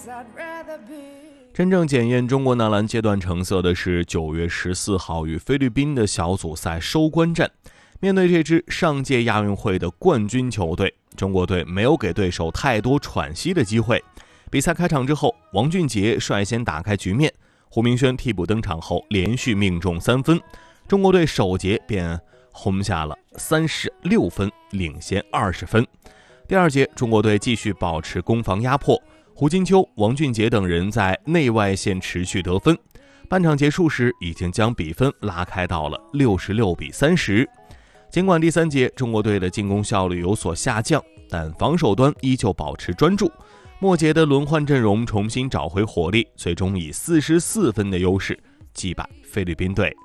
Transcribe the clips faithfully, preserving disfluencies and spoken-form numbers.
真正检验中国男篮阶段成色的是九月十四号与菲律宾的小组赛收官战。面对这支上届亚运会的冠军球队，中国队没有给对手太多喘息的机会。比赛开场之后，王俊杰率先打开局面，胡明轩替补登场后连续命中三分，中国队首节便轰下了三十六分，领先二十分。第二节，中国队继续保持攻防压迫，胡金秋、王俊杰等人在内外线持续得分。半场结束时，已经将比分拉开到了六十六比三十。尽管第三节中国队的进攻效率有所下降，但防守端依旧保持专注。末节的轮换阵容重新找回火力，最终以四十四分的优势击败菲律宾队。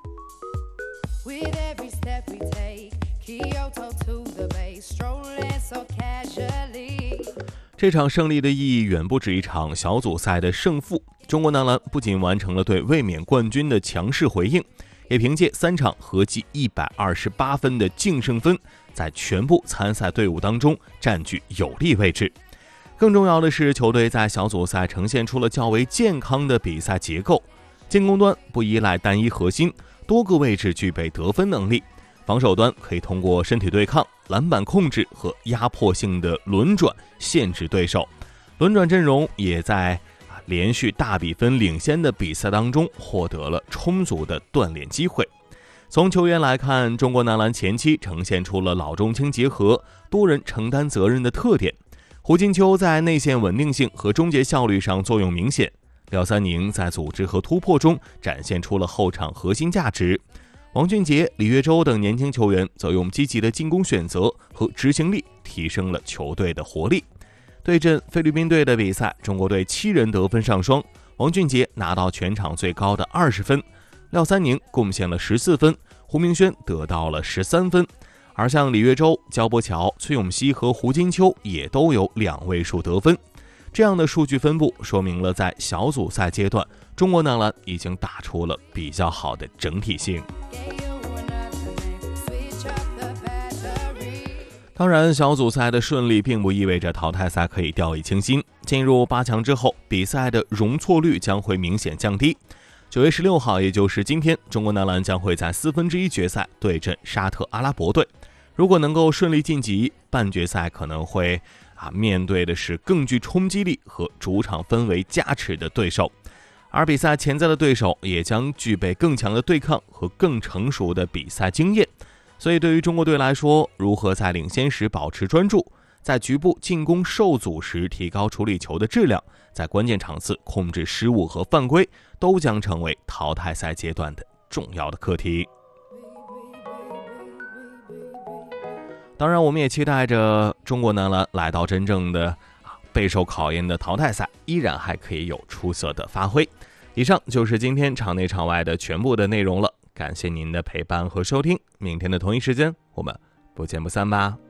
这场胜利的意义远不止一场小组赛的胜负。中国男篮不仅完成了对卫冕冠军的强势回应，也凭借三场合计一百二十八分的净胜分，在全部参赛队伍当中占据有利位置。更重要的是，球队在小组赛呈现出了较为健康的比赛结构，进攻端不依赖单一核心，多个位置具备得分能力，防守端可以通过身体对抗、篮板控制和压迫性的轮转限制对手。轮转阵容也在连续大比分领先的比赛当中获得了充足的锻炼机会。从球员来看，中国男篮前期呈现出了老中青结合、多人承担责任的特点。胡金秋在内线稳定性和终结效率上作用明显，廖三宁在组织和突破中展现出了后场核心价值，王俊杰、李跃洲等年轻球员则用积极的进攻选择和执行力提升了球队的活力。对阵菲律宾队的比赛，中国队七人得分上双，王俊杰拿到全场最高的二十分，廖三宁贡献了十四分，胡明轩得到了十三分。而像李跃洲、焦博乔、崔永熙和胡金秋也都有两位数得分。这样的数据分布说明了在小组赛阶段，中国男篮已经打出了比较好的整体性。当然，小组赛的顺利并不意味着淘汰赛可以掉以轻心。进入八强之后，比赛的容错率将会明显降低。九月十六号，也就是今天，中国男篮将会在四分之一决赛对阵沙特阿拉伯队。如果能够顺利晋级，半决赛可能会啊面对的是更具冲击力和主场氛围加持的对手，而比赛潜在的对手也将具备更强的对抗和更成熟的比赛经验。所以对于中国队来说，如何在领先时保持专注，在局部进攻受阻时提高处理球的质量，在关键场次控制失误和犯规，都将成为淘汰赛阶段的重要的课题。当然，我们也期待着中国男篮来到真正的备受考验的淘汰赛，依然还可以有出色的发挥。以上就是今天场内场外的全部的内容了，感谢您的陪伴和收听，明天的同一时间我们不见不散吧。